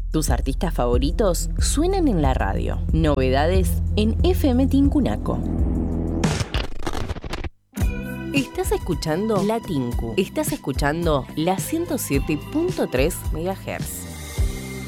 Tus artistas favoritos suenan en la radio. Novedades en FM Tincunaco. Estás escuchando La Tinku. Estás escuchando la 107.3 MHz.